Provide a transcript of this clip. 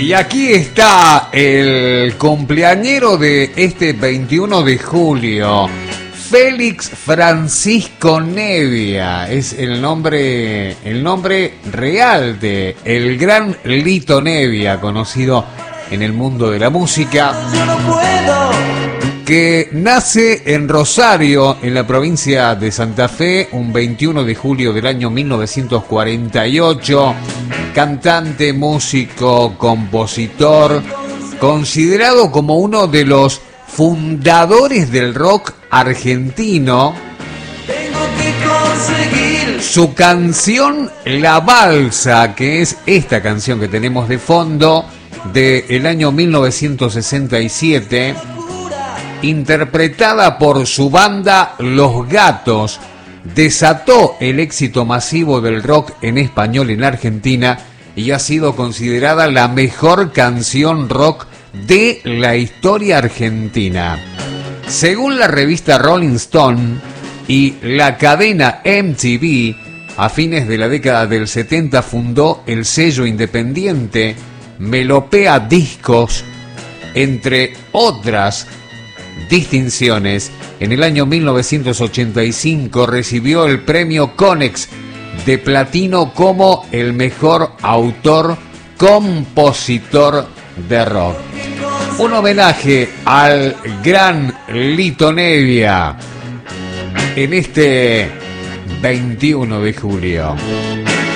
Y aquí está el cumpleañero de este 21 de julio. Félix Francisco Nevia es el nombre real de el gran Lito Nevia, conocido en el mundo de la música, que nace en Rosario, en la provincia de Santa Fe, un 21 de julio del año 1948. Cantante, músico, compositor, considerado como uno de los fundadores del rock argentino. Su canción La Balsa, que es esta canción que tenemos de fondo, del año 1967, interpretada por su banda Los Gatos, desató el éxito masivo del rock en español en Argentina y ha sido considerada la mejor canción rock de la historia argentina. Según la revista Rolling Stone y la cadena MTV, a fines de la década del 70 fundó el sello independiente Melopea Discos, entre otras distinciones. En el año 1985 recibió el premio Konex de platino como el mejor autor-compositor de rock. Un homenaje al gran Lito Nevia en este 21 de julio.